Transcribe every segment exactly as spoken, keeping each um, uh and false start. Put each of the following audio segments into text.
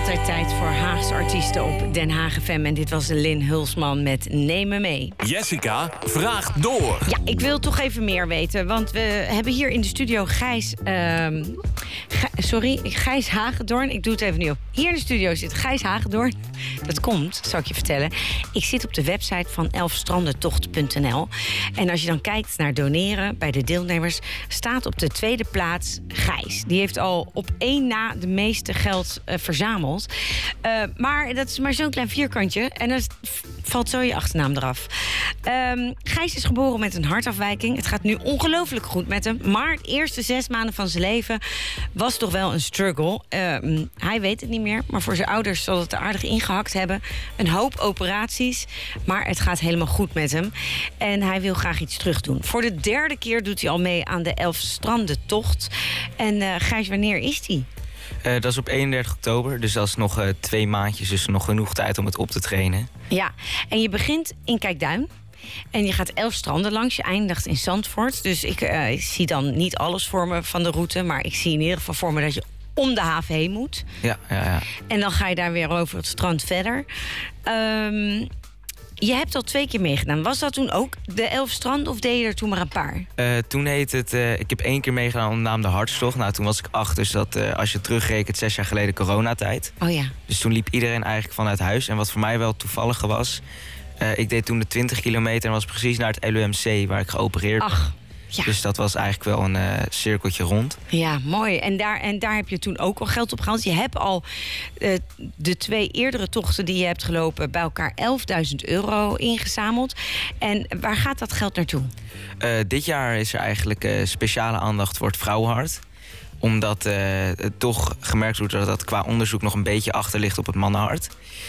Altijd tijd voor Haagse artiesten op Den Haag F M. En dit was Lynn Hulsman met Neem me mee. Jessica vraagt door. Ja, ik wil toch even meer weten. Want we hebben hier in de studio Gijs... Uh, Gij, sorry, Gijs Hagedorn. Ik doe het even niet op. Hier in de studio zit Gijs Hagedorn. Dat komt, zal ik je vertellen. Ik zit op de website van elfstrandentocht punt n l. En als je dan kijkt naar doneren bij de deelnemers... staat op de tweede plaats Gijs. Die heeft al op één na de meeste geld uh, verzameld. Uh, maar dat is maar zo'n klein vierkantje. En dan valt zo je achternaam eraf. Um, Gijs is geboren met een hartafwijking. Het gaat nu ongelooflijk goed met hem. Maar de eerste zes maanden van zijn leven was toch wel een struggle. Um, hij weet het niet meer. Maar voor zijn ouders zal het er aardig ingehakt hebben. Een hoop operaties. Maar het gaat helemaal goed met hem. En hij wil graag iets terug doen. Voor de derde keer doet hij al mee aan de Elfstrandentocht. En uh, Gijs, wanneer is die? Uh, dat is op eenendertig oktober, dus dat is nog uh, twee maandjes. Dus nog genoeg tijd om het op te trainen. Ja, en je begint in Kijkduin. En je gaat elf stranden langs, je eindigt in Zandvoort. Dus ik, uh, ik zie dan niet alles voor me van de route... maar ik zie in ieder geval voor me dat je om de haven heen moet. Ja, ja, ja. En dan ga je daar weer over het strand verder. Um, je hebt al twee keer meegedaan. Was dat toen ook de elf stranden of deed je er toen maar een paar? Uh, toen heet het... Uh, ik heb één keer meegedaan onder de naam de Hartstocht. Nou, toen was ik acht, dus dat, uh, als je terugrekent... zes jaar geleden coronatijd. Oh ja. Dus toen liep iedereen eigenlijk vanuit huis. En wat voor mij wel toevallig was... Uh, ik deed toen de twintig kilometer en was precies naar het L U M C... waar ik geopereerd Ach. ben. Ja. Dus dat was eigenlijk wel een uh, cirkeltje rond. Ja, mooi. En daar, en daar heb je toen ook al geld op gehaald. Je hebt al uh, de twee eerdere tochten die je hebt gelopen... bij elkaar elfduizend euro ingezameld. En waar gaat dat geld naartoe? Uh, dit jaar is er eigenlijk uh, speciale aandacht voor het vrouwenhart. Omdat uh, het toch gemerkt wordt dat dat qua onderzoek... nog een beetje achter ligt op het mannenhart.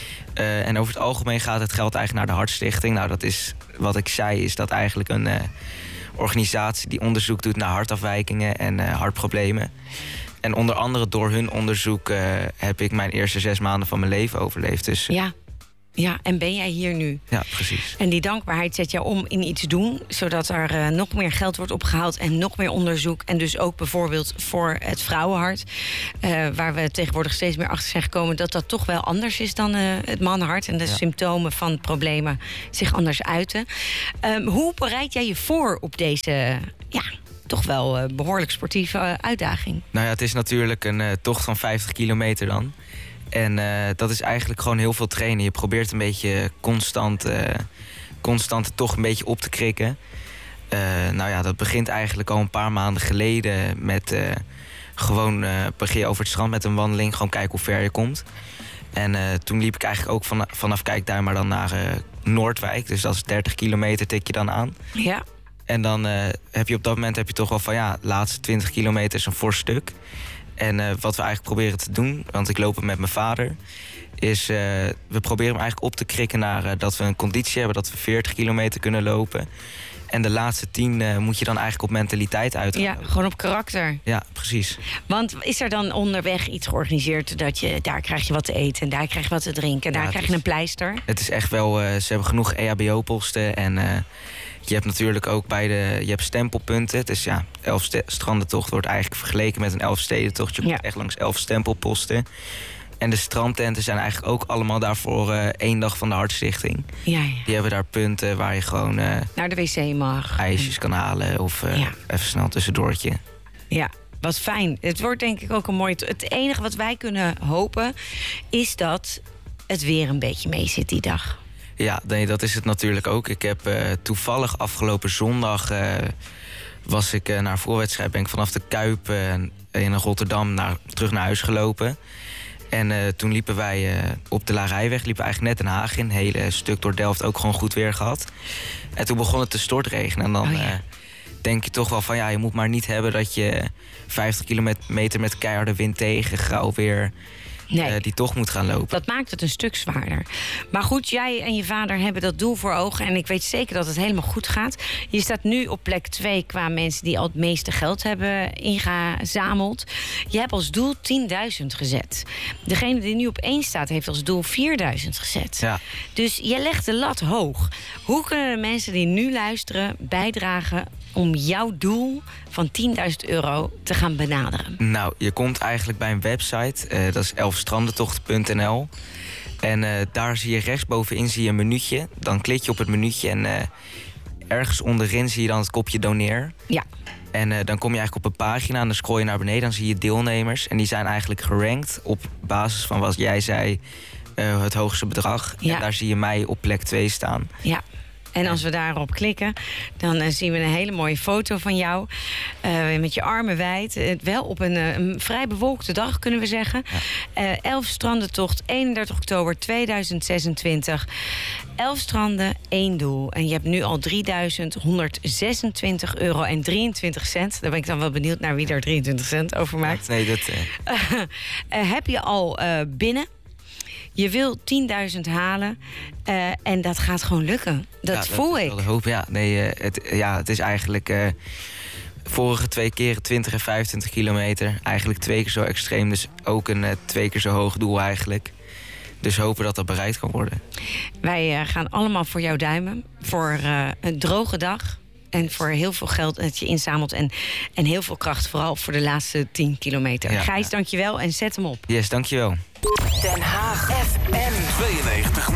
Uh, en over het algemeen gaat het geld eigenlijk naar de Hartstichting. Nou, dat is, wat ik zei, is dat eigenlijk een... Uh, organisatie die onderzoek doet naar hartafwijkingen en uh, hartproblemen. En onder andere door hun onderzoek uh, heb ik mijn eerste zes maanden van mijn leven overleefd. Dus, uh... ja. Ja, en ben jij hier nu? Ja, precies. En die dankbaarheid zet jou om in iets doen... zodat er uh, nog meer geld wordt opgehaald en nog meer onderzoek. En dus ook bijvoorbeeld voor het vrouwenhart... Uh, waar we tegenwoordig steeds meer achter zijn gekomen... dat dat toch wel anders is dan uh, het mannenhart... en de ja. symptomen van problemen zich anders uiten. Um, hoe bereid jij je voor op deze... ja, toch wel uh, behoorlijk sportieve uh, uitdaging? Nou ja, het is natuurlijk een uh, tocht van vijftig kilometer dan... En uh, dat is eigenlijk gewoon heel veel trainen. Je probeert een beetje constant, uh, constant toch een beetje op te krikken. Uh, nou ja, dat begint eigenlijk al een paar maanden geleden met uh, gewoon uh, begin je over het strand met een wandeling. Gewoon kijken hoe ver je komt. En uh, toen liep ik eigenlijk ook van, vanaf Kijkduin maar dan naar uh, Noordwijk. Dus dat is dertig kilometer tik je dan aan. Ja. En dan uh, heb je op dat moment heb je toch wel van ja, de laatste twintig kilometer is een fors stuk. En uh, wat we eigenlijk proberen te doen, want ik loop het met mijn vader... is uh, we proberen hem eigenlijk op te krikken naar uh, dat we een conditie hebben... dat we veertig kilometer kunnen lopen. En de laatste tien uh, moet je dan eigenlijk op mentaliteit uithalen. Ja, gewoon op karakter. Ja, precies. Want is er dan onderweg iets georganiseerd... dat je daar krijg je wat te eten en daar krijg je wat te drinken... en daar ja, krijg je is, een pleister? Het is echt wel, uh, ze hebben genoeg E H B O-posten en... Uh, je hebt natuurlijk ook bij de, je hebt stempelpunten. Dus ja, elf strandentocht wordt eigenlijk vergeleken met een elfstedentocht. Je komt ja. echt langs elf stempelposten. En de strandtenten zijn eigenlijk ook allemaal daarvoor uh, één dag van de Hartstichting. Ja, ja. Die hebben daar punten waar je gewoon... Uh, naar de wc mag. ijsjes kan halen of uh, ja. even snel tussendoortje. Ja, wat fijn. Het wordt denk ik ook een mooi... Het enige wat wij kunnen hopen is dat het weer een beetje mee zit die dag. Ja, nee, dat is het natuurlijk ook. Ik heb uh, toevallig afgelopen zondag... Uh, was ik uh, naar een voorwedstrijd, ben ik vanaf de Kuip uh, in Rotterdam naar, terug naar huis gelopen. En uh, toen liepen wij uh, op de Larijweg, liepen we eigenlijk net Den Haag in. Een hele stuk door Delft ook gewoon goed weer gehad. En toen begon het te stortregenen. En dan oh, ja. uh, denk je toch wel van ja, je moet maar niet hebben dat je vijftig kilometer met keiharde wind tegen, grauw weer... Nee. Uh, die toch moet gaan lopen. Dat maakt het een stuk zwaarder. Maar goed, jij en je vader hebben dat doel voor ogen. En ik weet zeker dat het helemaal goed gaat. Je staat nu op plek twee qua mensen die al het meeste geld hebben ingezameld. Je hebt als doel tienduizend gezet. Degene die nu op één staat heeft als doel vierduizend gezet. Ja. Dus je legt de lat hoog. Hoe kunnen de mensen die nu luisteren bijdragen om jouw doel van tienduizend euro te gaan benaderen? Nou, je komt eigenlijk bij een website. Uh, dat is elfstrandentocht punt n l. En uh, daar zie je rechtsbovenin zie je een minuutje. Dan klik je op het minuutje en uh, ergens onderin zie je dan het kopje doneer. Ja. En uh, dan kom je eigenlijk op een pagina en dan scroll je naar beneden. Dan zie je deelnemers en die zijn eigenlijk gerankt op basis van wat jij zei, uh, het hoogste bedrag. Ja. En daar zie je mij op plek twee staan. Ja. En als we daarop klikken, dan uh, zien we een hele mooie foto van jou. Uh, met je armen wijd. Uh, wel op een, uh, een vrij bewolkte dag, kunnen we zeggen. Ja. Uh, elf strandentocht, eenendertig oktober tweeduizend zesentwintig. elf stranden, één doel. En je hebt nu al drieduizend honderdzesentwintig euro en drieëntwintig cent. Daar ben ik dan wel benieuwd naar wie daar drieëntwintig cent over maakt. Nee, dat... Uh... Uh, uh, heb je al uh, binnen... Je wil tienduizend halen uh, en dat gaat gewoon lukken. Dat, ja, voel dat ik. Wel de hoop, ja. Nee, uh, het, ja, het is eigenlijk uh, vorige twee keren twintig en vijfentwintig kilometer. Eigenlijk twee keer zo extreem, dus ook een uh, twee keer zo hoog doel eigenlijk. Dus hopen dat dat bereikt kan worden. Wij uh, gaan allemaal voor jou duimen. Voor uh, een droge dag. En voor heel veel geld dat je inzamelt. En, en heel veel kracht, vooral voor de laatste tien kilometer. Ja, Gijs, ja. Dankjewel en zet hem op. Yes, dankjewel. Den Haag F M tweeënnegentig